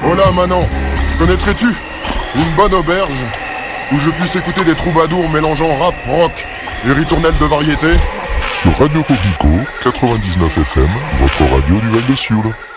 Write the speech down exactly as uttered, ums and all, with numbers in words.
Hola Manon, connaîtrais-tu une bonne auberge où je puisse écouter des troubadours mélangeant rap, rock et ritournelles de variété? Sur Radio Coquelicot, quatre-vingt-dix-neuf F M, votre radio du Val de Sioule.